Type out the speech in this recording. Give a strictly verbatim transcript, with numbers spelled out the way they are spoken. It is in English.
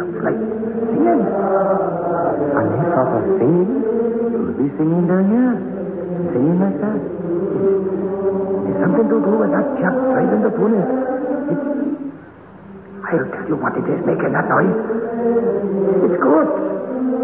Sounds like singing. Funny sort of singing. You'll be singing down here. Singing like that. It's something to do with that chap driving the pony. It's... I'll tell you what it is making that noise. It's good.